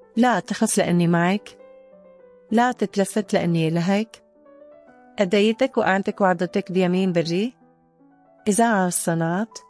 لا تخف لأني معك، لا تتلفت لأني لهيك، أديتك وأعنتك وعضتك بيمين بري. إذاعة الصلاة